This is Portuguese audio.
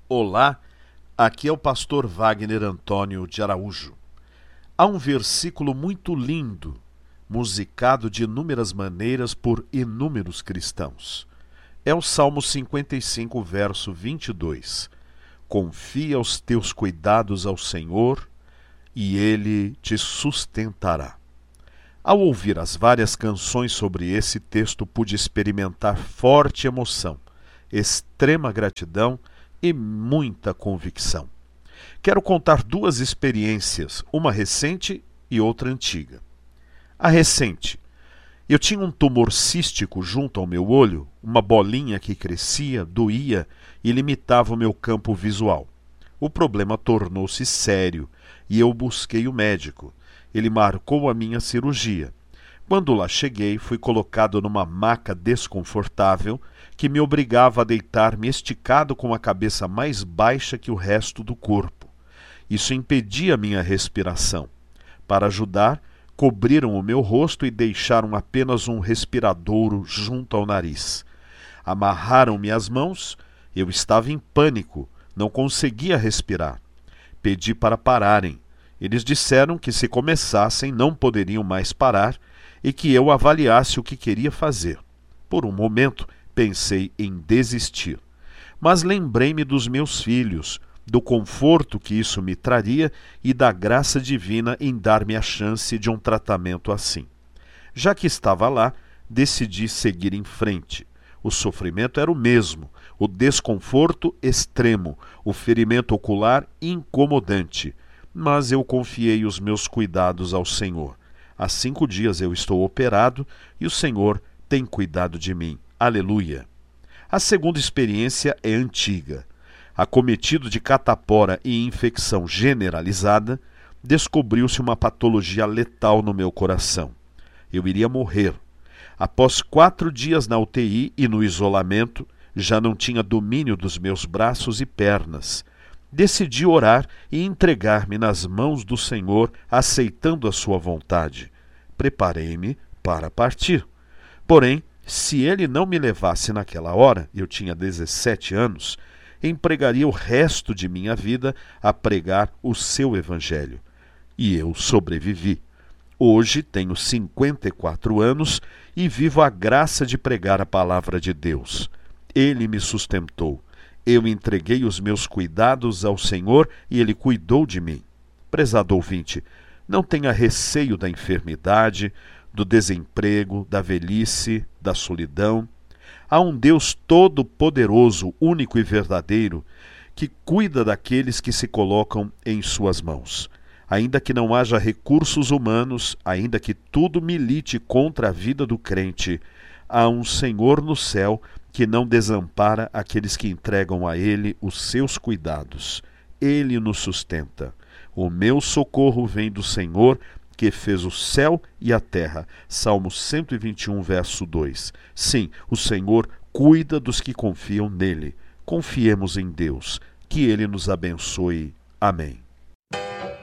Olá, aqui é o pastor Wagner Antônio de Araújo. Há um versículo muito lindo, musicado de inúmeras maneiras por inúmeros cristãos. É o Salmo 55, verso 22. Confia os teus cuidados ao Senhor e Ele te sustentará. Ao ouvir as várias canções sobre esse texto, pude experimentar forte emoção, extrema gratidão e muita convicção. Quero contar duas experiências, uma recente e outra antiga. A recente. Eu tinha um tumor cístico junto ao meu olho, uma bolinha que crescia, doía e limitava o meu campo visual. O problema tornou-se sério e eu busquei o médico. Ele marcou a minha cirurgia. Quando lá cheguei, fui colocado numa maca desconfortável que me obrigava a deitar-me esticado com a cabeça mais baixa que o resto do corpo. Isso impedia minha respiração. Para ajudar, cobriram o meu rosto e deixaram apenas um respiradouro junto ao nariz. Amarraram-me as mãos. Eu estava em pânico, não conseguia respirar. Pedi para pararem. Eles disseram que se começassem não poderiam mais parar e que eu avaliasse o que queria fazer. Por um momento pensei em desistir, mas lembrei-me dos meus filhos, do conforto que isso me traria e da graça divina em dar-me a chance de um tratamento assim. Já que estava lá, decidi seguir em frente. O sofrimento era o mesmo, o desconforto extremo, o ferimento ocular incomodante, mas eu confiei os meus cuidados ao Senhor. Há 5 dias eu estou operado e o Senhor tem cuidado de mim. Aleluia! A segunda experiência é antiga. Acometido de catapora e infecção generalizada, descobriu-se uma patologia letal no meu coração. Eu iria morrer. Após 4 dias na UTI e no isolamento, já não tinha domínio dos meus braços e pernas. Decidi orar e entregar-me nas mãos do Senhor, aceitando a sua vontade. Preparei-me para partir. Porém, se Ele não me levasse naquela hora, eu tinha 17 anos, empregaria o resto de minha vida a pregar o seu evangelho. E eu sobrevivi. Hoje tenho 54 anos e vivo a graça de pregar a palavra de Deus. Ele me sustentou. Eu entreguei os meus cuidados ao Senhor e Ele cuidou de mim. Prezado ouvinte, não tenha receio da enfermidade, do desemprego, da velhice, da solidão. Há um Deus todo-poderoso, único e verdadeiro, que cuida daqueles que se colocam em suas mãos. Ainda que não haja recursos humanos, ainda que tudo milite contra a vida do crente, há um Senhor no céu que não desampara aqueles que entregam a Ele os seus cuidados. Ele nos sustenta. O meu socorro vem do Senhor, que fez o céu e a terra. Salmo 121, verso 2. Sim, o Senhor cuida dos que confiam nele. Confiemos em Deus. Que Ele nos abençoe. Amém.